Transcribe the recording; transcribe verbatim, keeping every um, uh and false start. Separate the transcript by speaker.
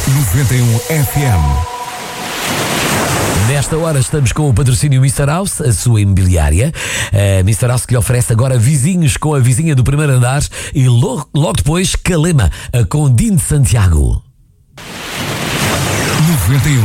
Speaker 1: noventa e um F M.
Speaker 2: Nesta hora estamos com o patrocínio mister House, a sua imobiliária. Uh, mister House que lhe oferece agora vizinhos com a vizinha do primeiro andar e logo, logo depois Calema, a Condim de Santiago.
Speaker 1: noventa e um